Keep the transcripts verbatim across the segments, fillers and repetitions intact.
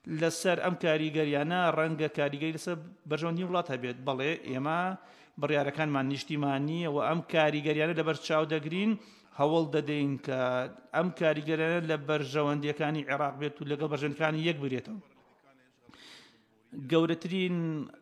لەسەر ئەم کاریگەریانە ڕەنگە کاریگەری لەسەر بەرژەوەندی وڵات هەبێت بەڵێ ئێمە بڕیارەکانمان نیشتیمانی و ئەم کاریگەریانە لەبەر چاو دەگرین هەوڵ دەدەین کە ئەم کاریگەریانە لە بەرژەوەندیەکانی عێراق بێت و لەگەڵ بەرژەوەندەکانی یەک بگرێتەوە. گەورەترین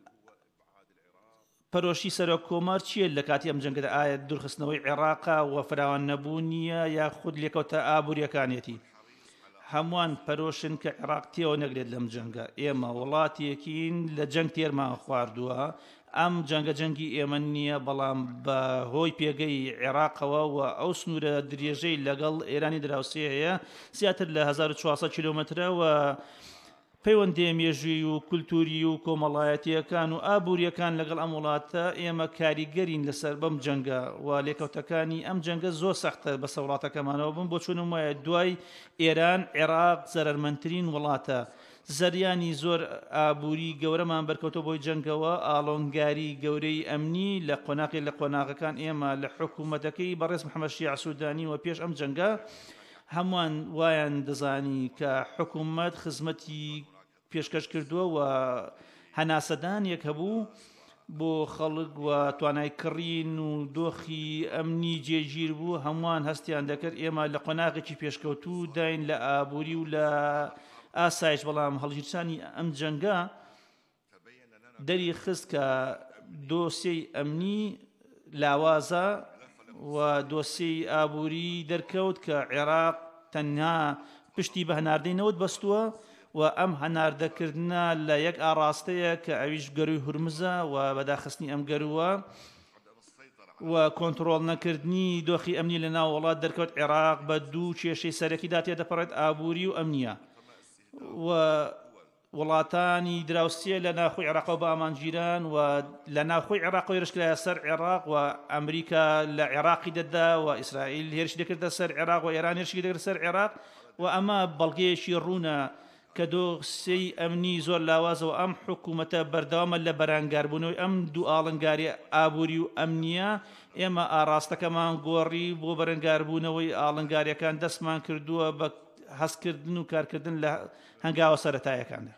پەرۆشی سەرۆک کۆمار چییە لە کاتی ئەم جەنگەدا؟ ئایا دوورخستنەوەی عێراقا و فراوان نەبوونیە یاخود لێکەوتە ئابوووریەکانێتی؟ هەمووان پەرۆشن کە عێراق تێوە نەگرێت لەم جەنگە. ئێمە وڵاتیەکین لە جەنگ تێرمان خواردووە، ئەم جەنگە جەنگی ئێمە نییە، بەڵام بە هۆی پێگەی عێراقەوە و ئەو سنوورە درێژەی لەگەڵ ئێرانی دراوسێ هەیە زیاتر لە هەزار و چوارسەد کیلۆمەترە و پەیوەندی مێژووی و کولتوری و کۆمەڵایەتیەکان و ئابوووریەکان لەگەڵ ئەم وڵاتە ئێمە کاریگەرین لەسەر بەم جەنگە و لێکەوتەکانی ئەم جەنگە زۆر سەختە بەسە وڵاتەکەمانەوە بن بۆ چونم وایە دوای ئێران عێراق زەرەرمەندترین وڵاتە. زەریانی زۆر ئابووری گەورەمان بەرکەوتەوە بۆی جەنگەوە، ئاڵۆنگاری گەورەی ئەمنی لە قۆناقی لە قۆناغەکان ئێمە لە حکوومەتەکەی بەڕێز محەممەد شیع سوودانی و پێش ئەم جەنگە هەمووان وایان دەزانی کە حکوومەت خزمەتی پێشکەش کردووە و هەناسەدانێک هەبوو بۆ خەڵک و توانای کڕین و دۆخی ئەمنی جێگیر بوو، هەمووان هەستیان دەکرد ئێمە لە قۆناغێکی پێشکەوتوو داین لە ئابووری و لە ئاسایش. بەڵام هەڵگیرسانی ئەم جەنگە دەری خست کە دۆسیەی ئەمنی لاوازە و دۆسیەی ئابووری دەرکەوت کە عێراق تەنها پشتی بە هەناردەی نەوت بەستووە و ئەم هەناردەکردنە لە یەک ئاڕاستەیە کە ئەویش گەروی هورمزە و بەداخستنی ئەم گەروە و کۆنتڕۆڵ نەکردنی دۆخی ئەمنی لە ناو وڵات دەرکەوت. عێراق بە دوو کێشەی سەرەکیدا تێ دەپەڕێت، ئابووری و ئەمنیە، و وڵاتانی دراوسێ لە ناوخۆی عێراق و بە ئامانگیران و لە ناوخۆی عێراق و هێرشکرایە سەر عێراق و ئەمریکا لە عێراقی دەدا و ئیسرائیل هێرشی دەکردە سەر عێراق و ئێران هێرشی دەکرد سەر عێراق و ئەمە بەڵگەیەکی ڕوونە کە دۆسیەی ئەمنی زۆر لاوازەوە ئەم حکوومەتە بەردەوامە لە بەرانگاربوونەوەی ئەم دوو ئاڵنگاری ئابووری و ئەمنیە. ئێمە ئاراستەکەمان گۆڕی بۆ بەرەنگاربوونەوەی ئاڵنگاریەکان دەستمان کردووە بە هەستکردن و کارکردن لە هەنگاوە سەرەتایەکاندا.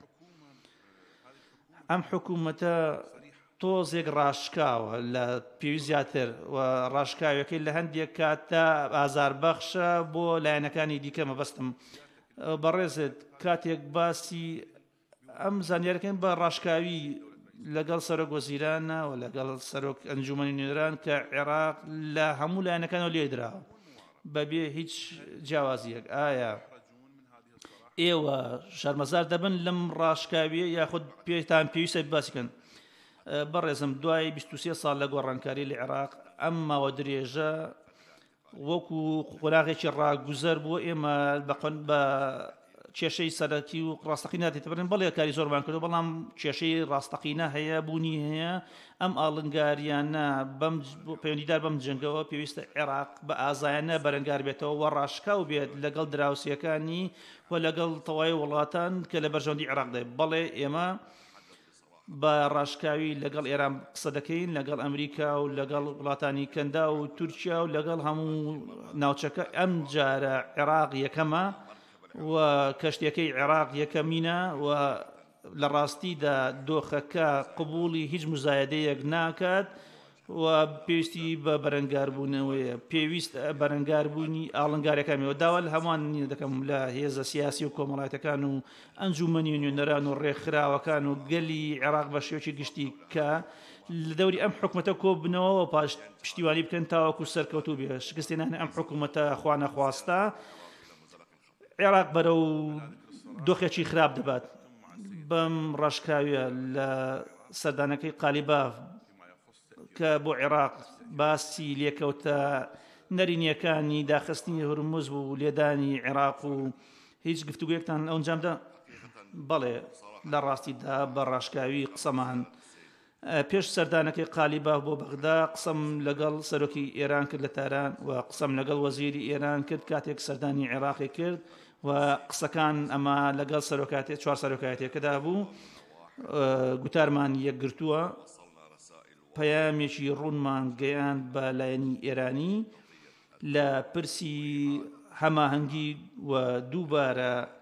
ئەم حکوومەتە تۆزێک ڕاشکاوە لە پێویست زیاتر و ڕاشکاوەکەی لە هەندێک کاتە ئازاربەخشە بۆ لایەنەکانی دیکە مەبەستم. بەڕێزت کاتێک باسی ئەم زانیارەکەین بە ڕاشکاوی لەگەڵ سەرۆک وەزیرانە و لەگەڵ سەرۆک ئەنجومەنی نوێنەران کە عێراق لە هەموو لایەنەکانەوە لێدراوە بەبێ هیچ جیاوازیەک. ئایا ئێوە شەرمەزار دەبن لەم ڕاشکاویە یاخود پێتان پێویستە باسیکەن؟ بەڕێزم دوای بیست و سێ ساڵ لە گۆڕانکاری لە عێراق ئەم ماوە درێژە وەکو قۆناغێکی ڕاگوزەر بووە ئێمە بە کێشەی سەرەکی و ڕاستەقینە دێتبرن بەڵێ کاری زۆرمان کردو، بەڵام کێشەی ڕاستەقینە هەیە بوونی هەیە. ئەم ئاڵنگاریانە بەم پەیوەندیدار بەم جەنگەوە پێویستە عێراق بە ئازایانە بەرەنگار بێتەوە و ڕاشکاو بێت لەگەڵ دراوسیەکانی و لەگەڵ تەواوی وڵاتان کە لە بەرژەوەندی عێراق دێت. بەڵێ ئێمە بە ڕاشکاوی لەگەڵ ئێران قسە دەکەین، لەگەڵ ئەمریکا و لەگەڵ وڵاتانی کەندا و تورکیا و لەگەڵ هەموو ناوچەکە. ئەم جارە عێراق یەکەمە و کەشتەکەی عێراق یەکەمینە و لە ڕاستیدا دۆخەکە قبوڵی هیچ مزایدەیەک ناکات و پێویستی بە بەرەنگاربوونەوەیە، پێویست بەرەنگاربوونی ئاڵنگارەکەمیەوە. داوا لە هەمان دەکەم لە هێزە سیاسی و کۆمەڵایەتەکان و ئەنجومەنی نوێنەران و ڕێکخراوەکان و گەلی عێراق بە شێوەیەکی گشتی کە لە دەوری ئەم حکوومەتە کۆبنەوە پاش پشتیوانی بکەن تاوەکو سەرکەوتوو بێ شکستێنانی ئەم حکوومەتە خوا نەخواستە عێراق بەرەو دۆخێکی خراپ دەبات. بەم ڕاشکاویە لە سەردانەکەی قالیباف کە بۆ عێراق باسی لێکەوتە نەرینیەکانی داخستنی هورموز بوو لێدانی عێراق و هیچ گفتوگویەکتان ئەو ئەنجامدا؟ بەڵێ لە ڕاستیدا بە ڕاشکاوی قسەمان پێش سەردانەکەی قالیباف بۆ بەغدا قسەم لەگەڵ سەرۆکی ئێران کرد لە تاران و قسەم لەگەڵ وەزیری ئێران کرد کاتێک سەردانی عێراقی کرد و قسەکان ئەمە لەگەڵ سەرۆکاتێک چوار سەرۆکاتێکەدا بوو. گوتارمان یەکگرتووە، پەیامێکی ڕوونمان گەیاند بە لایەنی ئێرانی لە پرسی هەماهەنگی و دووبارە